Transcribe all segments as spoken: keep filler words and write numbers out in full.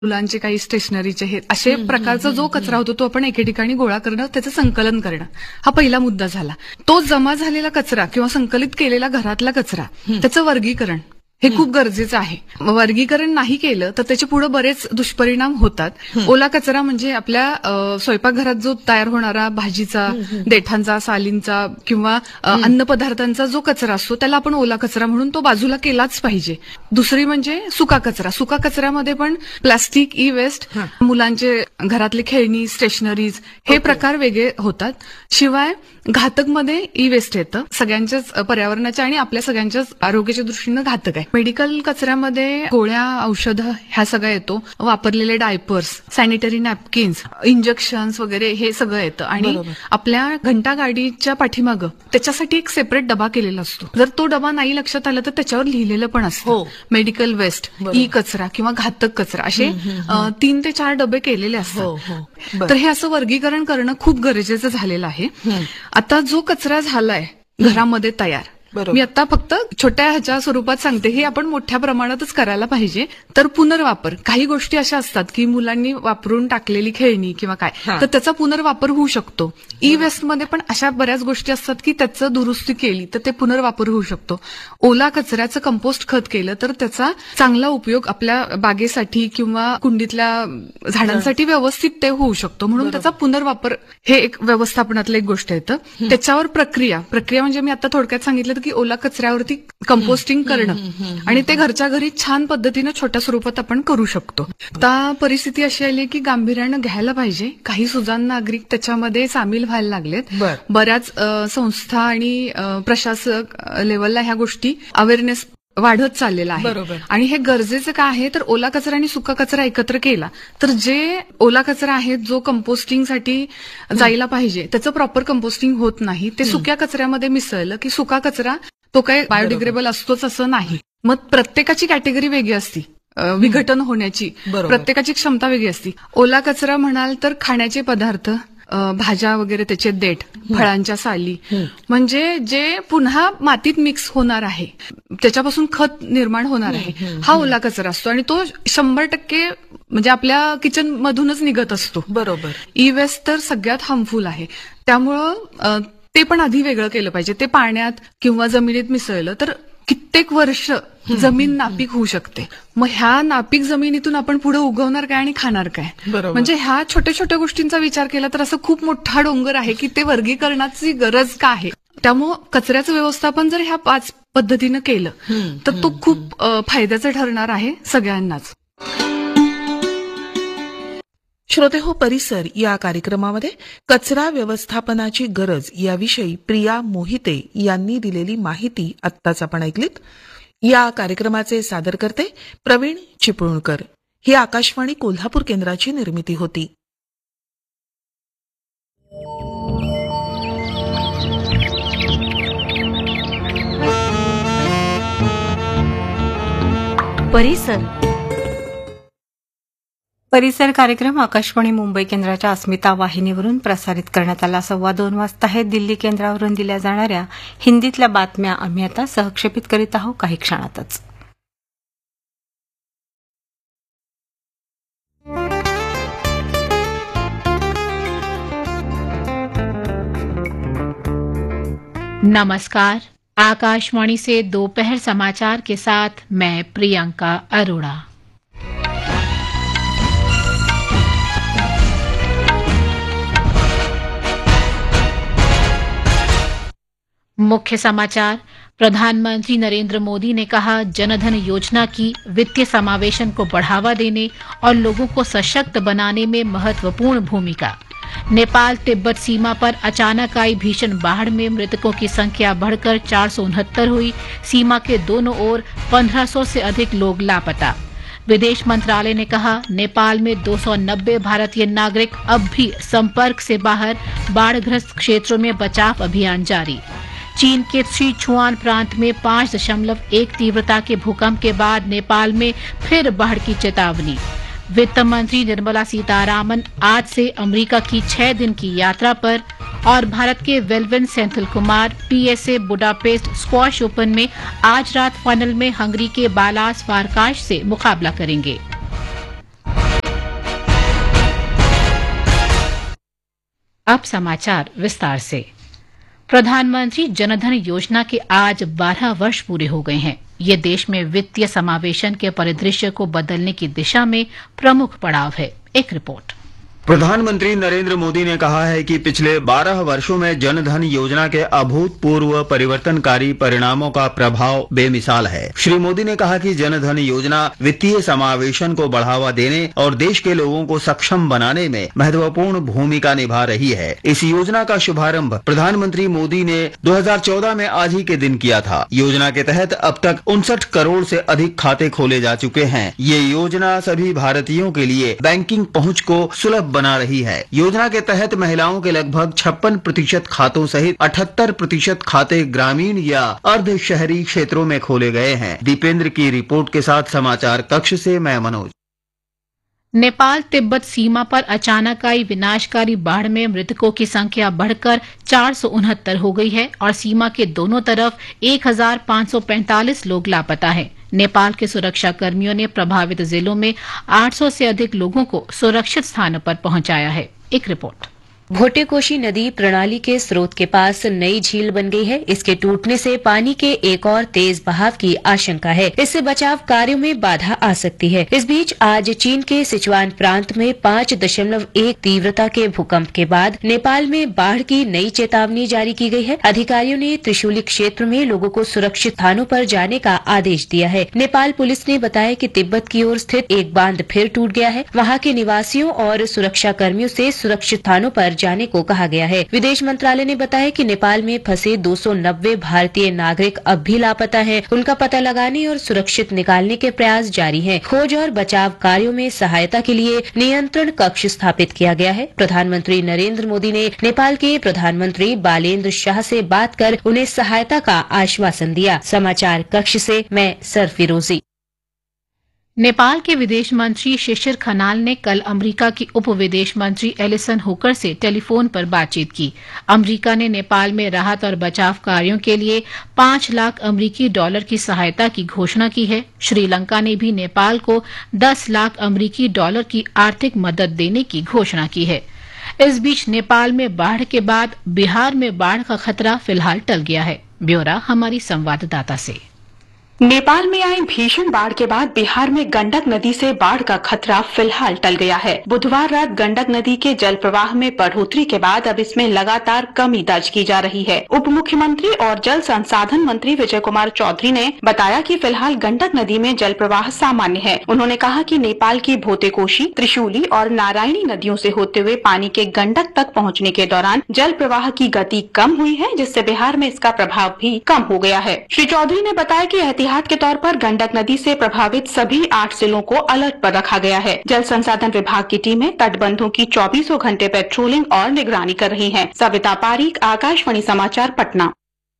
मुलांचे काही स्टेशनरीचे हे असे प्रकारचा जो कचरा होतो तो आपण एके ठिकाणी गोळा करणं, त्याचं संकलन करणं, हा पहिला मुद्दा झाला. तो जमा झालेला कचरा किंवा संकलित केलेला घरातला कचरा, त्याचं वर्गीकरण हे खूप गरजेचं आहे. वर्गीकरण नाही केलं तर त्याचे पुढे बरेच दुष्परिणाम होतात. ओला कचरा म्हणजे आपल्या स्वयंपाकघरात जो तयार होणारा भाजीचा, देठांचा, सालींचा किंवा अन्न पदार्थांचा जो कचरा असतो त्याला आपण ओला कचरा म्हणून तो बाजूला केलाच पाहिजे. दुसरी म्हणजे सुका कचरा. सुका कचऱ्यामध्ये पण प्लास्टिक, ई वेस्ट, मुलांचे घरातले खेळणी, स्टेशनरीज हे प्रकार वेगळे होतात. शिवाय घातकमध्ये ई वेस्ट येतं, सगळ्यांच्याच पर्यावरणाच्या आणि आपल्या सगळ्यांच्याच आरोग्याच्या दृष्टीनं घातक आहे. मेडिकल कचऱ्यामध्ये गोळ्या, औषधं ह्या सगळं येतो, वापरलेले डायपर्स, सॅनिटरी नॅपकिन्स, इंजेक्शन्स वगैरे हे सगळं येतं. आणि आपल्या घंटा गाडीच्या पाठीमागं त्याच्यासाठी एक सेपरेट डबा केलेला असतो. जर तो डबा नाही लक्षात आला तर त्याच्यावर लिहिलेलं पण असतं मेडिकल वेस्ट, ई कचरा किंवा घातक कचरा, असे तीन ते चार डबे केलेले असतात. तर हे असं वर्गीकरण करणं खूप गरजेचं झालेलं आहे. आता जो कचरा झालाय घरामध्ये तयार, मी आता फक्त छोट्या ह्याच्या स्वरूपात सांगते, हे आपण मोठ्या प्रमाणातच करायला पाहिजे. तर पुनर्वापर, काही गोष्टी अशा असतात की मुलांनी वापरून टाकलेली खेळणी किंवा काय, तर त्याचा पुनर्वापर होऊ शकतो. ई वेस्ट मध्ये पण अशा बऱ्याच गोष्टी असतात की त्याचं दुरुस्ती केली तर ते पुनर्वापर होऊ शकतो. ओला कचऱ्याचं कंपोस्ट खत केलं तर त्याचा चांगला उपयोग आपल्या बागेसाठी किंवा कुंडीतल्या झाडांसाठी व्यवस्थित ते होऊ शकतो. म्हणून त्याचा पुनर्वापर हे एक व्यवस्थापनातलं एक गोष्ट येतं. त्याच्यावर प्रक्रिया प्रक्रिया म्हणजे मी आता थोडक्यात सांगितलं की ओला कचऱ्यावरती कंपोस्टिंग करणं आणि ते घरच्या घरी छान पद्धतीनं छोट्या स्वरूपात आपण करू शकतो. आता परिस्थिती अशी आली की गांभीर्यानं घ्यायला पाहिजे. काही सुजाण नागरिक त्याच्यामध्ये सामील व्हायला लागलेत. बऱ्याच संस्था आणि प्रशासक लेवलला ह्या गोष्टी अवेअरनेस वाढत चाललेला आहे. आणि हे गरजेचं का आहे तर ओला कचरा आणि सुका कचरा एकत्र केला तर जे ओला कचरा आहे जो कंपोस्टिंगसाठी जायला पाहिजे त्याचं प्रॉपर कंपोस्टिंग होत नाही. ते सुक्या कचऱ्यामध्ये मिसळलं की सुका कचरा तो काही बायोडिग्रेडेबल असतोच असं नाही. मग प्रत्येकाची कॅटेगरी वेगळी असती, विघटन होण्याची प्रत्येकाची क्षमता वेगळी असती. ओला कचरा म्हणाल तर खाण्याचे पदार्थ, भाज्या वगैरे, त्याचे देठ, फळांच्या साली, म्हणजे जे पुन्हा मातीत मिक्स होणार आहे, त्याच्यापासून खत निर्माण होणार आहे, हा ओला कचरा असतो. आणि तो शंभर टक्के म्हणजे आपल्या किचन मधूनच निघत असतो. बरोबर. ई वेस्ट तर सगळ्यात हार्मफुल आहे. त्यामुळं ते पण आधी वेगळं केलं पाहिजे. ते पाण्यात किंवा जमिनीत मिसळलं तर कित्येक वर्ष जमीन नापीक होऊ शकते. मग ह्या नापीक जमिनीतून आपण पुढे उगवणार काय आणि खाणार काय? म्हणजे ह्या छोट्या छोट्या गोष्टींचा विचार केला तर असं खूप मोठा डोंगर आहे की ते वर्गीकरणाची गरज का आहे. त्यामुळं कचऱ्याचं व्यवस्थापन जर ह्या पाच पद्धतीनं केलं तर तो खूप फायद्याचं ठरणार आहे सगळ्यांनाच. श्रोते हो, परिसर या कार्यक्रमामध्ये कचरा व्यवस्थापनाची गरज याविषयी प्रिया मोहिते यांनी दिलेली माहिती आत्ताच आपण ऐकलीत. या कार्यक्रमाचे सादरकर्ते प्रवीण चिपळूणकर. ही आकाशवाणी कोल्हापूर केंद्राची निर्मिती होती. परिसर परिसर कार्यक्रम आकाशवाणी मुंबई केंद्राच्या अस्मिता वाहिनीवरून प्रसारित करण्यात आला. सव्वा दोन वाजता हे दिल्ली केंद्रावरून दिल्या जाणाऱ्या हिंदीतल्या बातम्या आम्ही आता सहक्षेपित करीत आहोत काही क्षणातच. नमस्कार, आकाशवाणी से दोपहर समाचार के साथ मैं प्रियंका अरोड़ा. मुख्य समाचार. प्रधानमंत्री नरेंद्र मोदी ने कहा, जनधन योजना की वित्तीय समावेशन को बढ़ावा देने और लोगों को सशक्त बनाने में महत्वपूर्ण भूमिका. नेपाल तिब्बत सीमा पर अचानक आई भीषण बाढ़ में मृतकों की संख्या बढ़कर चार सौ उनहत्तर हुई. सीमा के दोनों ओर पंद्रह सौ से अधिक लोग लापता. विदेश मंत्रालय ने कहा, नेपाल में दो सौ नब्बे भारतीय नागरिक अब भी संपर्क से बाहर. बाढ़ग्रस्त क्षेत्रों में बचाव अभियान जारी. चीन के सिचुआन प्रांत में पांच दशमलव एक तीव्रता के भूकंप के बाद नेपाल में फिर बाढ़ की चेतावनी. वित्त मंत्री निर्मला सीतारामन आज से अमेरिका की छह दिन की यात्रा पर. और भारत के वेलविन Senthil Kumar PSA Budapest squash open में आज रात फाइनल में हंगरी के बालास फारकाश से मुकाबला करेंगे. अब समाचार विस्तार से। प्रधानमंत्री जनधन योजना के आज बारह वर्ष पूरे हो गए हैं। ये देश में वित्तीय समावेशन के परिदृश्य को बदलने की दिशा में प्रमुख पड़ाव है। एक रिपोर्ट। प्रधानमंत्री नरेंद्र मोदी ने कहा है कि पिछले बारह वर्षों में जनधन योजना के अभूतपूर्व परिवर्तनकारी परिणामों का प्रभाव बेमिसाल है। श्री मोदी ने कहा कि जनधन योजना वित्तीय समावेशन को बढ़ावा देने और देश के लोगों को सक्षम बनाने में महत्वपूर्ण भूमिका निभा रही है। इस योजना का शुभारंभ प्रधानमंत्री मोदी ने दो हज़ार चौदह में आज ही के दिन किया था। योजना के तहत अब तक उनसठ करोड़ से अधिक खाते खोले जा चुके हैं। ये योजना सभी भारतीयों के लिए बैंकिंग पहुंच को सुलभ बना रही है। योजना के तहत महिलाओं के लगभग छप्पन प्रतिशत खातों सहित अठहत्तर प्रतिशत खाते ग्रामीण या अर्ध शहरी क्षेत्रों में खोले गए हैं। दीपेंद्र की रिपोर्ट के साथ समाचार कक्ष से मैं मनोज। नेपाल तिब्बत सीमा पर अचानक आई विनाशकारी बाढ़ में मृतकों की संख्या बढ़कर चार सौ उनहत्तर हो गई है और सीमा के दोनों तरफ एक हजार पाँच सौ पैंतालीस लोग लापता हैं। नेपाल के सुरक्षा कर्मियों ने प्रभावित जिलों में आठ सौ से अधिक लोगों को सुरक्षित स्थानों पर पहुंचाया है। एक रिपोर्ट। भोटेकोशी नदी प्रणाली के स्रोत के पास नई झील बन गई है। इसके टूटने से पानी के एक और तेज बहाव की आशंका है। इससे बचाव कार्यों में बाधा आ सकती है। इस बीच आज चीन के सिचुआन प्रांत में पाँच दशमलव एक तीव्रता के भूकंप के बाद नेपाल में बाढ़ की नई चेतावनी जारी की गई है। अधिकारियों ने त्रिशूली क्षेत्र में लोगों को सुरक्षित स्थानों पर जाने का आदेश दिया है। नेपाल पुलिस ने बताया कि तिब्बत की ओर स्थित एक बांध फिर टूट गया है। वहां के निवासियों और सुरक्षा कर्मियों से सुरक्षित स्थानों पर जाने को कहा गया है। विदेश मंत्रालय ने बताया कि नेपाल में फंसे दो सौ नब्बे भारतीय नागरिक अब भी लापता हैं। उनका पता लगाने और सुरक्षित निकालने के प्रयास जारी हैं। खोज और बचाव कार्यों में सहायता के लिए नियंत्रण कक्ष स्थापित किया गया है। प्रधानमंत्री नरेंद्र मोदी ने नेपाल के प्रधानमंत्री बालेन्द्र शाह से बात कर उन्हें सहायता का आश्वासन दिया। समाचार कक्ष से मैं सरफिरोजी। नेपाल के विदेश मंत्री शिशिर खनाल ने कल अमेरिका की उप विदेश मंत्री एलिसन हुकर से टेलीफोन पर बातचीत की। अमेरिका ने नेपाल में राहत और बचाव कार्यों के लिए पांच लाख अमेरिकी डॉलर की सहायता की घोषणा की है। श्रीलंका ने भी नेपाल को दस लाख अमेरिकी डॉलर की आर्थिक मदद देने की घोषणा की है। इस बीच नेपाल में बाढ़ के बाद बिहार में बाढ़ का खतरा फिलहाल टल गया है। ब्यौरा हमारी संवाददाता से। नेपाल में आई भीषण बाढ़ के बाद बिहार में गंडक नदी से बाढ़ का खतरा फिलहाल टल गया है। बुधवार रात गंडक नदी के जल प्रवाह में बढ़ोतरी के बाद अब इसमें लगातार कमी दर्ज की जा रही है। उप मुख्यमंत्री और जल संसाधन मंत्री विजय कुमार चौधरी ने बताया कि फिलहाल गंडक नदी में जल प्रवाह सामान्य है। उन्होंने कहा कि नेपाल की भोटेकोशी, त्रिशूली और नारायणी नदियों से होते हुए पानी के गंडक तक पहुँचने के दौरान जल प्रवाह की गति कम हुई है, जिससे बिहार में इसका प्रभाव भी कम हो गया है। श्री चौधरी ने बताया कि एहतियात के तौर पर गंडक नदी से प्रभावित सभी आठ जिलों को अलर्ट पर रखा गया है। जल संसाधन विभाग की टीमें तटबंधों की चौबीसों घंटे पेट्रोलिंग और निगरानी कर रही हैं। सविता पारीक, आकाशवाणी समाचार, पटना।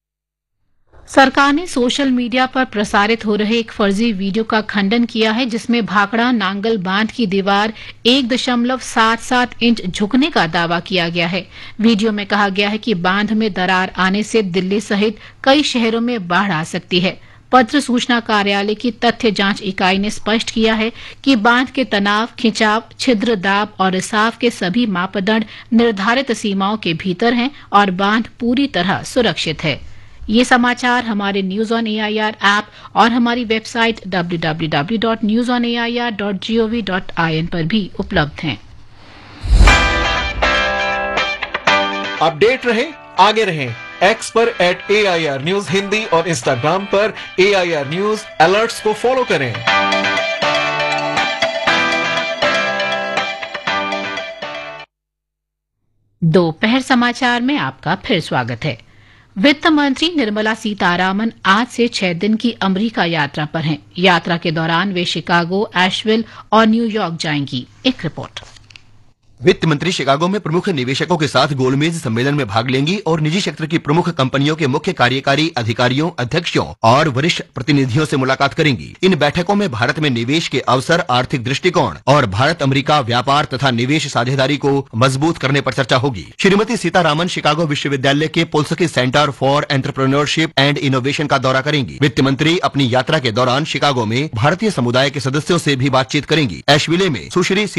सरकार ने सोशल मीडिया पर प्रसारित हो रहे एक फर्जी वीडियो का खंडन किया है, जिसमें भाखड़ा नांगल बांध की दीवार एक दशमलव सात सात इंच झुकने का दावा किया गया है। वीडियो में कहा गया है कि बांध में दरार आने से दिल्ली सहित कई शहरों में बाढ़ आ सकती है। पत्र सूचना कार्यालय की तथ्य जांच इकाई ने स्पष्ट किया है कि बांध के तनाव, खिंचाव, छिद्र, दाब और रिसाव के सभी मापदंड निर्धारित सीमाओं के भीतर हैं और बांध पूरी तरह सुरक्षित है। ये समाचार हमारे न्यूज ऑन एआईआर ऐप और हमारी website W W W dot news on A I R dot G O V dot I N पर भी उपलब्ध हैं। अपडेट रहे, आगे रहें। एक्स पर eight A I R news Hindi और इंस्टाग्राम पर ए आई आर न्यूज अलर्ट्स को फॉलो करें। दोपहर समाचार में आपका फिर स्वागत है। वित्त मंत्री निर्मला सीतारामन आज से छह दिन की अमेरिका यात्रा पर हैं। यात्रा के दौरान वे शिकागो, एशविल और न्यूयॉर्क जाएंगी। एक रिपोर्ट। वित्त मंत्री शिकागो में प्रमुख निवेशकों के साथ गोलमेज सम्मेलन में भाग लेंगी और निजी क्षेत्र की प्रमुख कंपनियों के मुख्य कार्यकारी अधिकारियों, अध्यक्षों और वरिष्ठ प्रतिनिधियों से मुलाकात करेंगी। इन बैठकों में भारत में निवेश के अवसर, आर्थिक दृष्टिकोण और भारत अमेरिका व्यापार तथा निवेश साझेदारी को मजबूत करने पर चर्चा होगी। श्रीमती सीतारामन शिकागो विश्वविद्यालय के Polski centre for entrepreneurship and innovation का दौरा करेंगी। वित्त मंत्री अपनी यात्रा के दौरान शिकागो में भारतीय समुदाय के सदस्यों से भी बातचीत करेंगी। एशविले में सुश्री